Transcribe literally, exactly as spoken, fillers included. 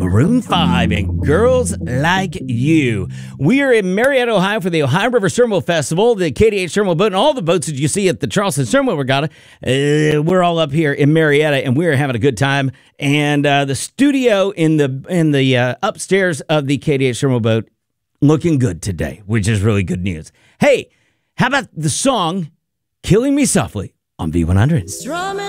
Maroon five and Girls Like You. We are in Marietta, Ohio for the Ohio River Sternwheel Festival, the K D H Sternwheel boat, and all the boats that you see at the Charleston Sternwheel Regatta. Uh, we're all up here in Marietta, and we're having a good time. And uh, the studio in the in the uh, upstairs of the K D H Sternwheel boat looking good today, which is really good news. Hey, how about the song Killing Me Softly on V one hundred? Strumming